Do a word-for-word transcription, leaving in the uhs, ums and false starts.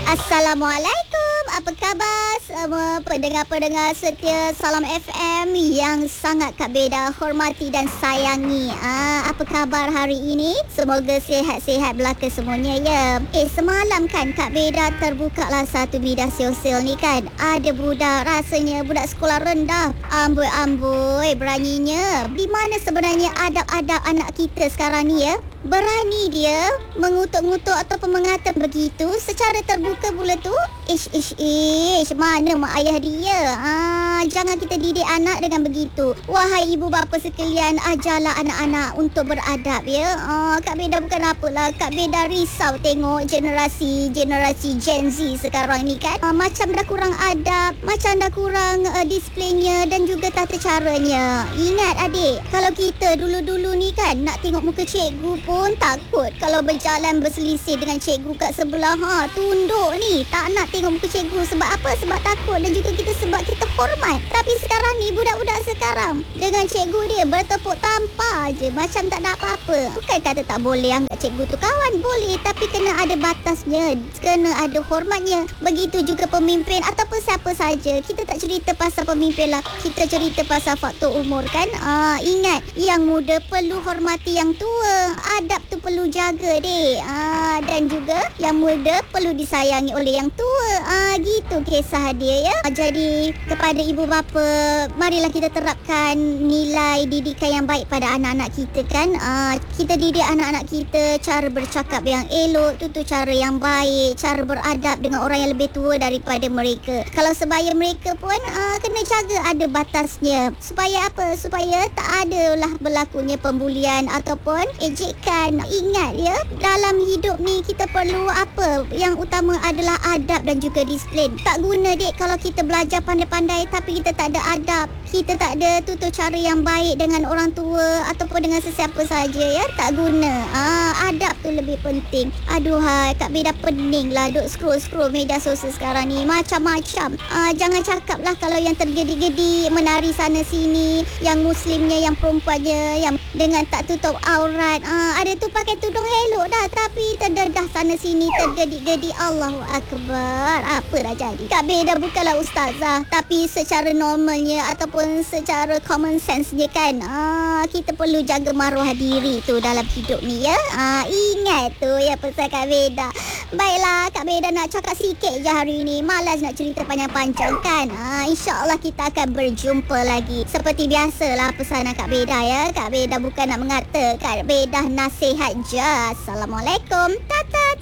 Assalamualaikum, apa khabar semua pendengar-pendengar setia Salam F M yang sangat Kak Beda hormati dan sayangi. Ah, apa khabar hari ini? Semoga sihat-sihat belaka semuanya ya. Eh, semalam kan Kak Beda terbukalah satu media sosial ni kan. Ada budak, rasanya budak sekolah rendah. Amboi-amboi beraninya. Di mana sebenarnya adab-adab anak kita sekarang ni ya? Berani dia mengutuk-ngutuk ataupun mengata begitu secara terbuka pula tu. Ish, ish, ish. Mana mak ayah dia? Ah, jangan kita didik anak dengan begitu. Wahai ibu bapa sekalian, ajarlah anak-anak untuk beradab ya. Ah, Kak Beda bukan apalah. Kak Beda risau tengok generasi-generasi Gen Z sekarang ni kan. Ah, macam dah kurang adab, macam dah kurang uh, displaynya dan juga tata caranya. Ingat adik, kalau kita dulu-dulu ni kan nak tengok muka cikgu pun takut kalau berjalan berselisih dengan cikgu kat sebelah. Ha, tunduk ni, tak nak tengok muka cikgu. Sebab apa? Sebab takut dan juga kita sebab kita hormat. Tapi sekarang ni budak-budak sekarang dengan cikgu dia bertepuk tampar je macam tak ada apa-apa. Bukan kata tak boleh anggap cikgu tu kawan, boleh, tapi kena ada batasnya, kena ada hormatnya. Begitu juga pemimpin ataupun siapa saja. Kita tak cerita pasal pemimpin lah, kita cerita pasal faktor umur kan. Ah, ingat, yang muda perlu hormati yang tua. Adab tu perlu jaga dek. Ah, dan juga yang muda perlu disayangi oleh yang tua. Ah, gitu kisah dia ya. Ah, jadi kepada ibu bapa, marilah kita terapkan nilai didikan yang baik pada anak-anak kita kan. Ah, kita didik anak-anak kita cara bercakap yang elok, tutur cara yang baik, cara beradab dengan orang yang lebih tua daripada mereka. Kalau sebaya mereka pun ah, kena jaga ada batasnya. Supaya apa? Supaya tak adalah berlakunya pembulian ataupun ejekan. Ingat ya, dalam hidup ni kita perlu apa? Yang utama adalah adab dan juga disiplin. Tak guna dek kalau kita belajar pandai-pandai tapi kita tak ada adab, kita tak ada tutur cara yang baik dengan orang tua ataupun dengan sesiapa saja ya. Tak guna. Ah, adab tu lebih penting. Aduhai, Kak Beda pening lah duk scroll-scroll media sosial sekarang ni. Macam-macam. Ah, jangan cakap lah kalau yang tergedi-gedi menari sana sini, yang muslimnya, yang perempuannya, yang dengan tak tutup aurat. Ah, ada tu pakai tudung elok dah tapi terdedah sana sini, tergedi-gedi. Allahu Akbar. Apa dah jadi? Kak Beda bukanlah ustazah, tapi secara normalnya ataupun secara common sense je kan. Ah, kita perlu jaga maruah diri tu dalam hidup ni ya. Ah, ingat tu ya pesan Kak Beda. Baiklah, Kak Beda nak cakap sikit je hari ni. Malas nak cerita panjang-panjang kan. Ah, InsyaAllah kita akan berjumpa lagi. Seperti biasalah pesanan Kak Beda ya. Kak Beda bukan nak mengata, Kak Beda nasihat je. Assalamualaikum. Tata.